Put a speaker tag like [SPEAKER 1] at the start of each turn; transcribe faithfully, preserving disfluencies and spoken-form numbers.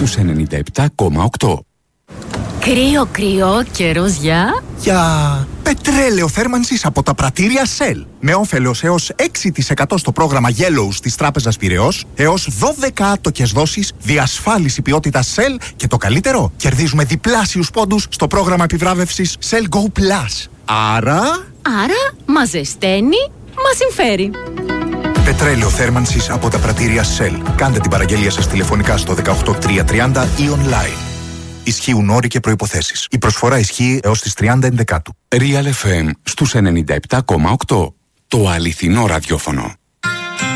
[SPEAKER 1] στους ενενήντα επτά κόμμα οκτώ.
[SPEAKER 2] Κρύο, κρύο, καιρός για...
[SPEAKER 3] Για πετρέλαιο θέρμανσης από τα πρατήρια Shell. Με όφελος έως έξι τοις εκατό στο πρόγραμμα Yellows της Τράπεζας Πειραιώς, έως δώδεκα άτοκες δόσεις, διασφάλιση ποιότητας Shell και το καλύτερο, κερδίζουμε διπλάσιους πόντους στο πρόγραμμα επιβράβευσης Shell Go Plus. Άρα...
[SPEAKER 2] Άρα, μας ζεσταίνει, μας συμφέρει.
[SPEAKER 3] Πετρέλαιο θέρμανσης από τα πρατήρια Shell. Κάντε την παραγγελία σας τηλεφωνικά στο δεκαοκτώ τριακόσια τριάντα ή online. Ισχύουν όροι και προϋποθέσεις. Η προσφορά ισχύει έως τις τριάντα Ενδεκάτου.
[SPEAKER 1] Real εφ εμ στους ενενήντα επτά κόμμα οκτώ. Το αληθινό ραδιόφωνο.